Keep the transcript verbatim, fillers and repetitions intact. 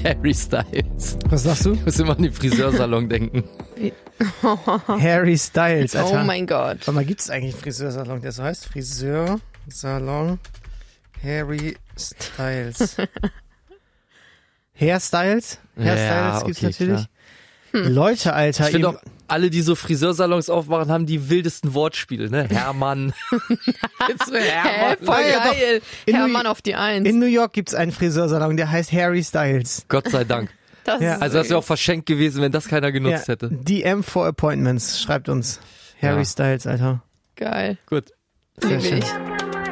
Harry Styles. Was sagst du? Ich muss immer an den Friseursalon denken. Harry Styles, Alter. Oh mein Gott. Warte mal, gibt es eigentlich einen Friseursalon, der so heißt? Friseursalon Harry Styles. Hairstyles? Hairstyles Ja, gibt's okay, natürlich. Hm. Leute, Alter. Ich finde ihr- auch, alle, die so Friseursalons aufmachen, haben die wildesten Wortspiele, ne? Hermann. Jetzt so Hä, Hermann. voll ja, doch. geil. In Hermann New- auf die Eins. in New York gibt es einen Friseursalon, der heißt Harry Styles. Gott sei Dank. Das Ja. ist Also das wäre auch süß. verschenkt gewesen, wenn das keiner genutzt hätte. D M for Appointments, schreibt uns. Harry Ja. Styles, Alter. Geil. Gut. Sehr Liebe schön. ich.